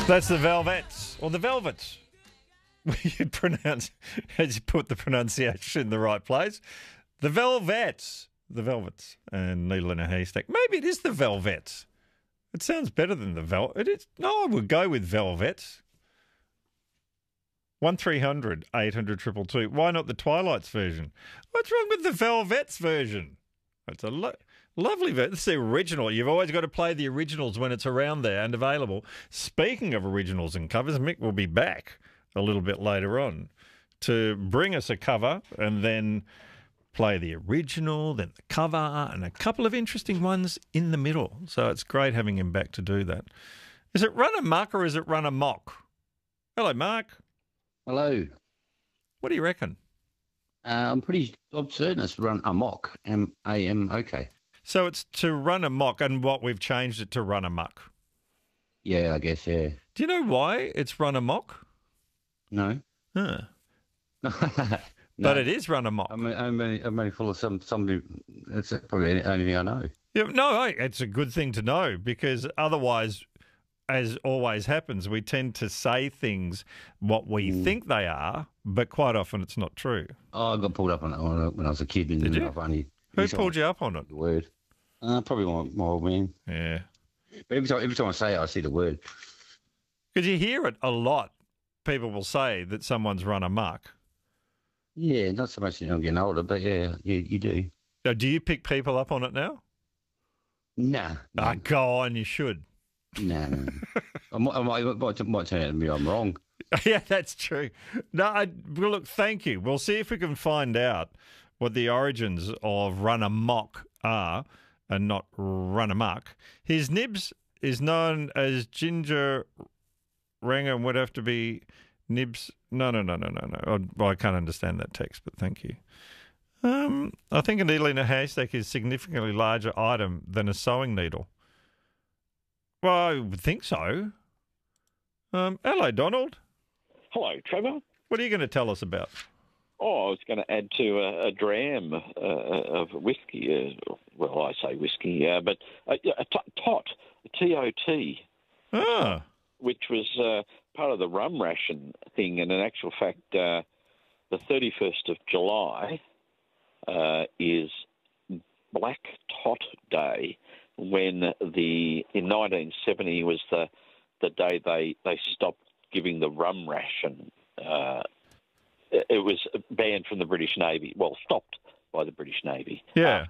That's the Velvets, or the Velvets. You pronounce, as you put the pronunciation in the right place. The Velvets. The Velvets. And Needle in a Haystack. Maybe it is the Velvets. It sounds better than the It is. No, I would go with Velvets. 1300 800 222. Why not the Twilight's version? What's wrong with the Velvets version? It's a lovely version. It's the original. You've always got to play the originals when it's around there and available. Speaking of originals and covers, Mick will be back a little bit later on to bring us a cover and then play the original, then the cover, and a couple of interesting ones in the middle. So it's great having him back to do that. Is it Run Amok or is it Run Amok? Hello, Mark. Hello. What do you reckon? I'm certain it's Run Amok, M-A-M-O-K. So it's to Run Amok, and what we've changed it to Run Amok. Yeah, I guess, yeah. Do you know why it's Run Amok? No. Huh. No. But it is Run Amok. I'm only full of somebody. That's probably the only thing I know. Yeah, no, it's a good thing to know because otherwise, as always happens, we tend to say things what we think they are, but quite often it's not true. Oh, I got pulled up on it when I was a kid. Did you? Who pulled you up on it? The word. Probably my old man. Yeah. But every time I say it, I see the word. Because you hear it a lot. People will say that someone's run amok. Yeah, not so much as I'm getting older, but yeah, you do. Now, do you pick people up on it now? Nah. No. Go on, you should. No. I might turn out to be I'm wrong. Yeah, that's true. No, well, look, thank you. We'll see if we can find out what the origins of Run Amok are and not Run Amok. His nibs is known as Ginger Ranger and would have to be nibs. No. I can't understand that text, but thank you. I think a needle in a haystack is a significantly larger item than a sewing needle. Well, I would think so. Hello, Donald. Hello, Trevor. What are you going to tell us about? Oh, I was going to add to a dram of whiskey. Well, I say whiskey, but a tot, T-O-T, which was part of the rum ration thing. And in actual fact, the 31st of July is Black Tot Day, when in 1970 was the day they stopped giving the rum ration. It was banned from the British Navy. Well, stopped by the British Navy. Yeah.